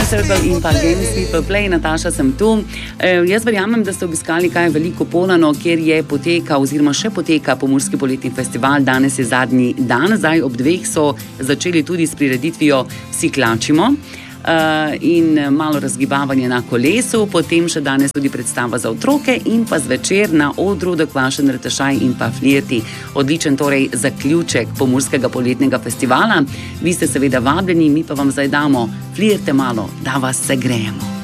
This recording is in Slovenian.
Circle in pa Games People Play. Nataša, sem tu. Jaz verjamem, da ste obiskali kaj veliko Polano, kjer je potekal oziroma še poteka Pomurski poletni festival. Danes je zadnji dan, zdaj ob 2 so začeli tudi s prireditvijo Vsi klačimo. In malo razgibavanje na kolesu, potem še danes tudi predstava za otroke in pa zvečer na odru Dokvašen Retešaj in pa Flirti. Odličen torej zaključek Pomurskega poletnega festivala. Vi ste seveda vabljeni, mi pa vam zdaj damo Flirte malo, da vas segrejemo.